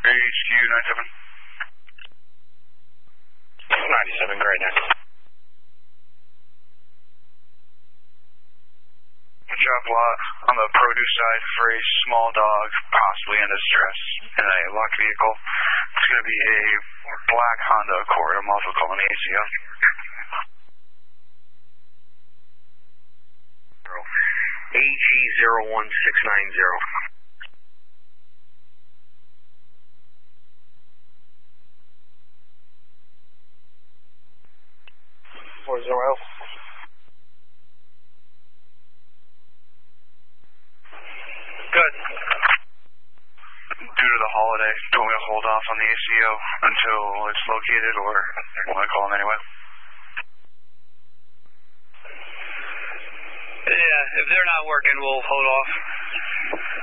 HQ 97. 97, great now. Job lot on the produce side for a small dog, possibly in distress, in a locked vehicle. It's going to be a black Honda Accord. I'm also calling the ACO. AG01690. 40. Good. Due to the holiday, do you want me to hold off on the ACO until it's located, or want to call them anyway? Yeah, if they're not working, we'll hold off.